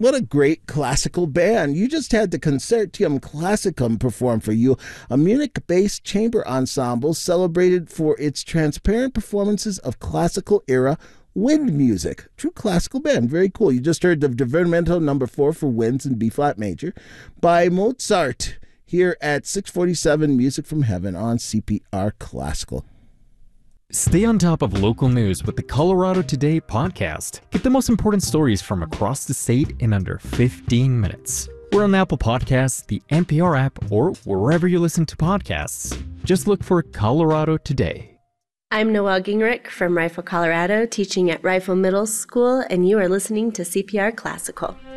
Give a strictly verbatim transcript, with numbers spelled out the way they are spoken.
What a great classical band. You just had the Concertium Classicum perform for you, a Munich-based chamber ensemble celebrated for its transparent performances of classical-era wind music. True classical band. Very cool. You just heard the Divertimento number four for winds in B-flat major by Mozart here at six forty-seven Music from Heaven on C P R Classical. Stay on top of local news with the Colorado Today podcast. Get the most important stories from across the state in under fifteen minutes. We're on Apple Podcasts, the N P R app, or wherever you listen to podcasts. Just look for Colorado Today. I'm Noelle Gingrich from Rifle, Colorado, teaching at Rifle Middle School, and you are listening to C P R Classical.